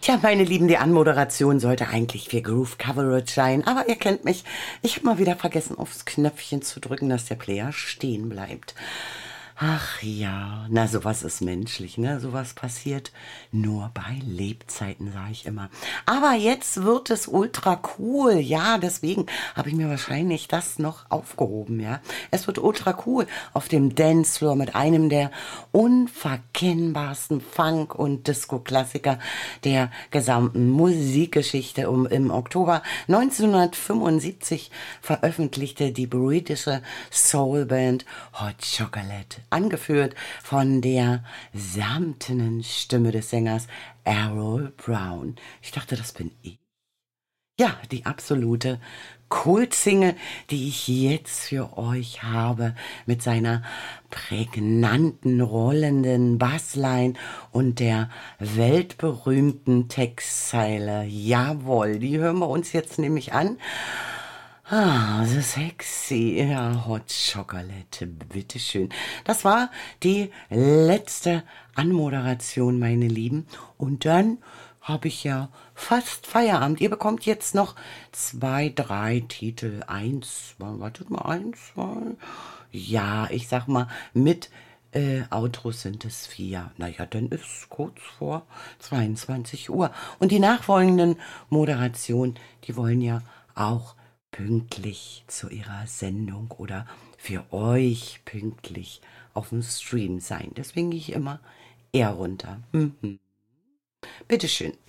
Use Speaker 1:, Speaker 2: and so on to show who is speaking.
Speaker 1: Tja, meine Lieben, die Anmoderation sollte eigentlich für Groove Coverage sein, aber ihr kennt mich. Ich habe mal wieder vergessen, aufs Knöpfchen zu drücken, dass der Player stehen bleibt. Ach ja, na sowas ist menschlich, ne? Sowas passiert nur bei Lebzeiten, sage ich immer. Aber jetzt wird es ultra cool, ja, deswegen habe ich mir wahrscheinlich das noch aufgehoben, ja. Es wird ultra cool auf dem Dancefloor mit einem der unverkennbarsten Funk- und Disco-Klassiker der gesamten Musikgeschichte. Im Oktober 1975 veröffentlichte die britische Soulband Hot Chocolate, angeführt von der samtenen Stimme des Sängers Errol Brown. Ich dachte, das bin ich. Ja, die absolute Kultsingle, die ich jetzt für euch habe, mit seiner prägnanten, rollenden Bassline und der weltberühmten Textzeile. Jawohl, die hören wir uns jetzt nämlich an. Ah, so sexy. Ja, Hot Chocolate, bitteschön. Das war die letzte Anmoderation, meine Lieben. Und dann habe ich ja fast Feierabend. Ihr bekommt jetzt noch 2, 3 Titel. Eins, wartet mal, eins, zwei. Ja, ich sag mal, mit Outros sind es 4. Naja, dann ist kurz vor 22 Uhr. Und die nachfolgenden Moderationen, die wollen ja auch pünktlich zu ihrer Sendung oder für euch pünktlich auf dem Stream sein. Deswegen gehe ich immer eher runter. Bitteschön.